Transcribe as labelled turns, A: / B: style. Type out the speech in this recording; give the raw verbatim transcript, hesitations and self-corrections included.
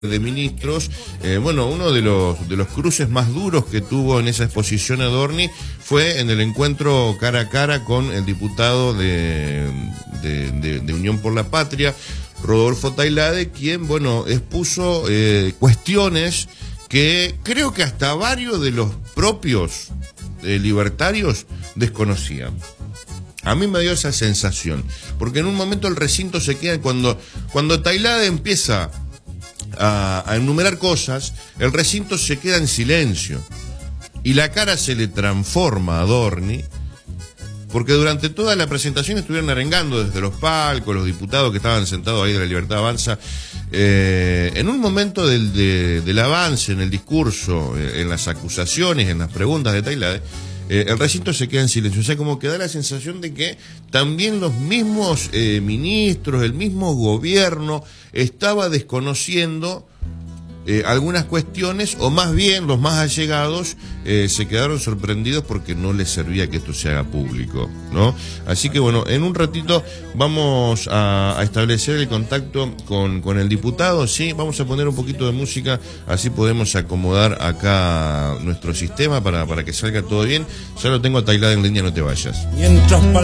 A: de ministros, eh, bueno, uno de los de los cruces más duros que tuvo en esa exposición Adorni fue en el encuentro cara a cara con el diputado de, de, de, de Unión por la Patria, Rodolfo Tailade, quien, bueno, expuso eh, cuestiones que creo que hasta varios de los propios eh, libertarios desconocían. A mí me dio esa sensación, porque en un momento el recinto se queda, cuando, cuando Tailade empieza A, a enumerar cosas, el recinto se queda en silencio y la cara se le transforma a Adorni, porque durante toda la presentación estuvieron arengando desde los palcos, los diputados que estaban sentados ahí de La Libertad Avanza. Eh, en un momento del, de, del avance en el discurso, en las acusaciones, en las preguntas de Tailade, Eh, el recinto se queda en silencio. O sea, como que da la sensación de que también los mismos eh, ministros, el mismo gobierno estaba desconociendo eh, algunas cuestiones, o más bien los más allegados eh, se quedaron sorprendidos porque no les servía que esto se haga público, ¿no? Así que bueno, en un ratito vamos a, a establecer el contacto con, con el diputado, ¿sí? Vamos a poner un poquito de música, así podemos acomodar acá nuestro sistema para, para que salga todo bien. Ya lo tengo a Tailade en línea, no te vayas. Mientras